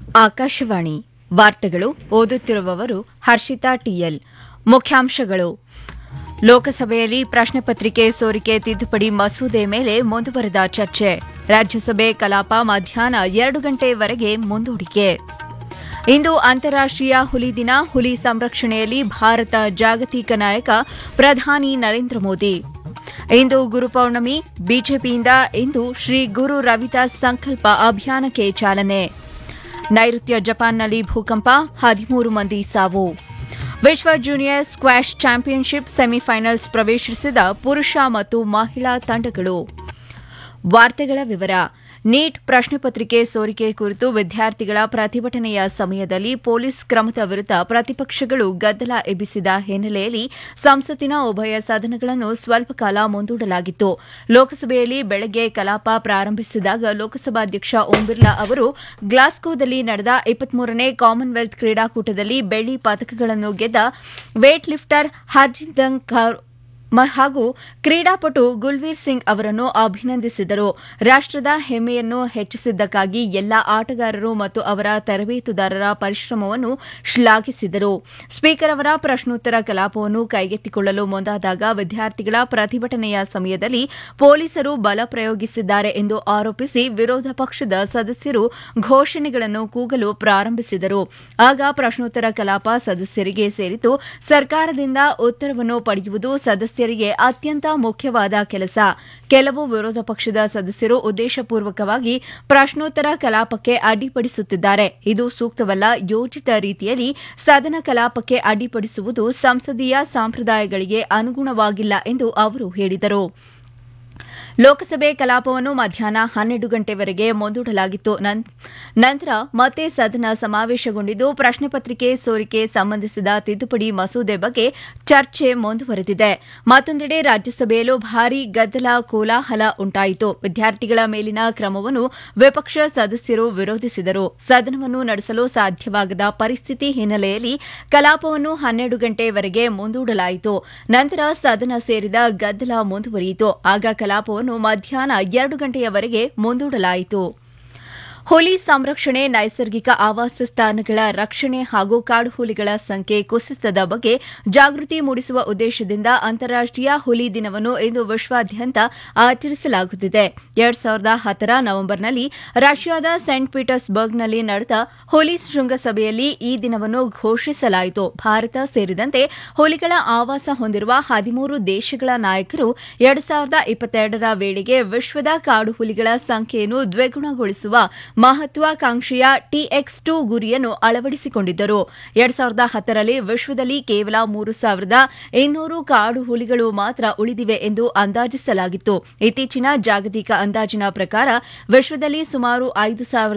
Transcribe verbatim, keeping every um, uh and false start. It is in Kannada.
ಆಕಾಶವಾಣಿ ವಾರ್ತೆಗಳು ಓದುತ್ತಿರುವವರು ಹರ್ಷಿತಾ ಟಿಎಲ್. ಮುಖ್ಯಾಂಶಗಳು: ಲೋಕಸಭೆಯಲ್ಲಿ ಪ್ರಶ್ನೆ ಪತ್ರಿಕೆ ಸೋರಿಕೆ ತಿದ್ದುಪಡಿ ಮಸೂದೆ ಮೇಲೆ ಮುಂದುವರೆದ ಚರ್ಚೆ. ರಾಜ್ಯಸಭೆ ಕಲಾಪ ಮಧ್ಯಾಹ್ನ ಎರಡು ಗಂಟೆವರೆಗೆ ಮುಂದೂಡಿಕೆ. ಇಂದು ಅಂತಾರಾಷ್ಟೀಯ ಹುಲಿ ದಿನ. ಹುಲಿ ಸಂರಕ್ಷಣೆಯಲ್ಲಿ ಭಾರತ ಜಾಗತಿಕ ನಾಯಕ ಪ್ರಧಾನಿ ನರೇಂದ್ರ ಮೋದಿ. ಇಂದು ಗುರುಪೌರ್ಣಮಿ. ಬಿಜೆಪಿಯಿಂದ ಇಂದು ಶ್ರೀ ಗುರು ರವಿದಾಸ್ ಸಂಕಲ್ಪ ಅಭಿಯಾನಕ್ಕೆ ಚಾಲನೆ. ನೈಋತ್ಯ ಜಪಾನ್ನಲ್ಲಿ ಭೂಕಂಪ, ಹದಿಮೂರು ಮಂದಿ ಸಾವು. ವಿಶ್ವ ಜೂನಿಯರ್ ಸ್ಕ್ವಾಷ್ ಚಾಂಪಿಯನ್ಶಿಪ್ ಸೆಮಿಫೈನಲ್ಸ್ ಪ್ರವೇಶಿಸಿದ ಪುರುಷ ಮತ್ತು ಮಹಿಳಾ ತಂಡಗಳು. ವಾರ್ತೆಗಳ ವಿವರ. ನೀಟ್ ಪ್ರಶ್ನೆ ಪತ್ರಿಕೆ ಸೋರಿಕೆ ಕುರಿತು ವಿದ್ಯಾರ್ಥಿಗಳ ಪ್ರತಿಭಟನೆಯ ಸಮಯದಲ್ಲಿ ಪೊಲೀಸ್ ಕ್ರಮದ ವಿರುದ್ಧ ಪ್ರತಿಪಕ್ಷಗಳು ಗದ್ದಲ ಎಬ್ಬಿಸಿದ ಹಿನ್ನೆಲೆಯಲ್ಲಿ ಸಂಸತ್ತಿನ ಉಭಯ ಸದನಗಳನ್ನು ಸ್ವಲ್ಪ ಕಾಲ ಮುಂದೂಡಲಾಗಿತ್ತು. ಲೋಕಸಭೆಯಲ್ಲಿ ಬೆಳಗ್ಗೆ ಕಲಾಪ ಪ್ರಾರಂಭಿಸಿದಾಗ ಲೋಕಸಭಾಧ್ಯಕ್ಷ ಓಂ ಬಿರ್ಲಾ ಅವರು ಗ್ಲಾಸ್ಗೋದಲ್ಲಿ ನಡೆದ ಇಪ್ಪತ್ಮೂರನೇ ಕಾಮನ್ವೆಲ್ತ್ ಕ್ರೀಡಾಕೂಟದಲ್ಲಿ ಬೆಳ್ಳಿ ಪದಕಗಳನ್ನು ಗೆದ್ದ ವೇಟ್ ಲಿಫ್ಟರ್ ಹರ್ಜಿತ್ ಕೌರ್ ಹಾಗೂ ಕ್ರೀಡಾಪಟು ಗುಲ್ವೀರ್ ಸಿಂಗ್ ಅವರನ್ನು ಅಭಿನಂದಿಸಿದರು. ರಾಷ್ಟದ ಹೆಮ್ಮೆಯನ್ನು ಹೆಚ್ಚಿಸಿದ್ದಕ್ಕಾಗಿ ಎಲ್ಲಾ ಆಟಗಾರರು ಮತ್ತು ಅವರ ತರಬೇತುದಾರರ ಪರಿಶ್ರಮವನ್ನು ಶ್ಲಾಘಿಸಿದರು. ಸ್ಪೀಕರ್ ಅವರ ಪ್ರಶ್ನೋತ್ತರ ಕಲಾಪವನ್ನು ಕೈಗೆತ್ತಿಕೊಳ್ಳಲು ಮುಂದಾದಾಗ ವಿದ್ಯಾರ್ಥಿಗಳ ಪ್ರತಿಭಟನೆಯ ಸಮಯದಲ್ಲಿ ಪೊಲೀಸರು ಬಲ ಪ್ರಯೋಗಿಸಿದ್ದಾರೆ ಎಂದು ಆರೋಪಿಸಿ ವಿರೋಧ ಪಕ್ಷದ ಸದಸ್ಯರು ಘೋಷಣೆಗಳನ್ನು ಕೂಗಲು ಪ್ರಾರಂಭಿಸಿದರು. ಆಗ ಪ್ರಶ್ನೋತ್ತರ ಕಲಾಪ ಸದಸ್ಯರಿಗೆ ಸೇರಿತು. ಸರ್ಕಾರದಿಂದ ಉತ್ತರವನ್ನು ಪಡೆಯುವುದು ಸದಸ್ಯ ಅತ್ಯಂತ ಮುಖ್ಯವಾದ ಕೆಲಸ. ಕೆಲವು ವಿರೋಧ ಪಕ್ಷದ ಸದಸ್ಯರು ಉದ್ದೇಶಪೂರ್ವಕವಾಗಿ ಪ್ರಶ್ನೋತ್ತರ ಕಲಾಪಕ್ಕೆ ಅಡ್ಡಿಪಡಿಸುತ್ತಿದ್ದಾರೆ. ಇದು ಸೂಕ್ತವಲ್ಲ. ಯೋಜಿತ ರೀತಿಯಲ್ಲಿ ಸದನ ಕಲಾಪಕ್ಕೆ ಅಡ್ಡಿಪಡಿಸುವುದು ಸಂಸದೀಯ ಸಂಪ್ರದಾಯಗಳಿಗೆ ಅನುಗುಣವಾಗಿಲ್ಲ ಎಂದು ಅವರು ಹೇಳಿದರು. ಲೋಕಸಭೆ ಕಲಾಪವನ್ನು ಮಧ್ಯಾಹ್ನ ಹನ್ನೆರಡು ಗಂಟೆವರೆಗೆ ಮುಂದೂಡಲಾಗಿತ್ತು. ನಂತರ ಮತ್ತೆ ಸದನ ಸಮಾವೇಶಗೊಂಡಿದ್ದು ಪ್ರಶ್ನೆ ಪತ್ರಿಕೆ ಸೋರಿಕೆ ಸಂಬಂಧಿಸಿದ ತಿದ್ದುಪಡಿ ಮಸೂದೆ ಬಗ್ಗೆ ಚರ್ಚೆ ಮುಂದುವರೆದಿದೆ. ಮತ್ತೊಂದೆಡೆ ರಾಜ್ಯಸಭೆಯಲ್ಲೂ ಭಾರೀ ಗದ್ದಲ ಕೋಲಾಹಲ ಉಂಟಾಯಿತು. ವಿದ್ಯಾರ್ಥಿಗಳ ಮೇಲಿನ ಕ್ರಮವನ್ನು ವಿಪಕ್ಷ ಸದಸ್ಯರು ವಿರೋಧಿಸಿದರು. ಸದನವನ್ನು ನಡೆಸಲು ಸಾಧ್ಯವಾಗದ ಪರಿಸ್ಥಿತಿ ಹಿನ್ನೆಲೆಯಲ್ಲಿ ಕಲಾಪವನ್ನು ಹನ್ನೆರಡು ಗಂಟೆವರೆಗೆ ಮುಂದೂಡಲಾಯಿತು. ನಂತರ ಸದನ ಸೇರಿದ ಗದ್ದಲ ಮುಂದುವರಿಯಿತು. ಆಗ ಕಲಾಪವನ್ನು ಮಧ್ಯಾಹ್ನ ಎರಡು ಗಂಟೆಯವರೆಗೆ ಮುಂದೂಡಲಾಯಿತು. ಹುಲಿ ಸಂರಕ್ಷಣೆ, ನೈಸರ್ಗಿಕ ಆವಾಸ ಸ್ಥಾನಗಳ ರಕ್ಷಣೆ ಹಾಗೂ ಕಾಡು ಹುಲಿಗಳ ಸಂಖ್ಯೆ ಕುಸಿತದ ಬಗ್ಗೆ ಜಾಗೃತಿ ಮೂಡಿಸುವ ಉದ್ದೇಶದಿಂದ ಅಂತಾರಾಷ್ಟೀಯ ಹುಲಿ ದಿನವನ್ನು ಇಂದು ವಿಶ್ವಾದ್ಯಂತ ಆಚರಿಸಲಾಗುತ್ತಿದೆ. ಎರಡ್ ಸಾವಿರದ ಹತ್ತರ ನವೆಂಬರ್ನಲ್ಲಿ ರಷ್ಯಾದ ಸೇಂಟ್ ಪೀಟರ್ಸ್ಬರ್ಗ್ನಲ್ಲಿ ನಡೆದ ಹುಲಿ ಶೃಂಗಸಭೆಯಲ್ಲಿ ಈ ದಿನವನ್ನು ಘೋಷಿಸಲಾಯಿತು. ಭಾರತ ಸೇರಿದಂತೆ ಹುಲಿಗಳ ಆವಾಸ ಹೊಂದಿರುವ ಹದಿಮೂರು ದೇಶಗಳ ನಾಯಕರು ಎರಡ್ ಸಾವಿರದ ಇಪ್ಪತ್ತೆರಡರ ವೇಳೆಗೆ ವಿಶ್ವದ ಕಾಡು ಹುಲಿಗಳ ಸಂಖ್ಯೆಯನ್ನು ದ್ವಿಗುಣಗೊಳಿಸುವ ಮಹತ್ವಾಕಾಂಕ್ಷೆಯ ಟಿಎಕ್ಸ್ ಟು ಗುರಿಯನ್ನು ಅಳವಡಿಸಿಕೊಂಡಿದ್ದರು. ಎರಡ್ ಸಾವಿರದ ಹತ್ತರಲ್ಲಿ ವಿಶ್ವದಲ್ಲಿ ಕೇವಲ ಮೂರು ಸಾವಿರದ ಇನ್ನೂರು ಕಾಡು ಹುಲಿಗಳು ಮಾತ್ರ ಉಳಿದಿವೆ ಎಂದು ಅಂದಾಜಿಸಲಾಗಿತ್ತು. ಇತ್ತೀಚಿನ ಜಾಗತಿಕ ಅಂದಾಜಿನ ಪ್ರಕಾರ ವಿಶ್ವದಲ್ಲಿ ಸುಮಾರು ಐದು ಸಾವಿರದ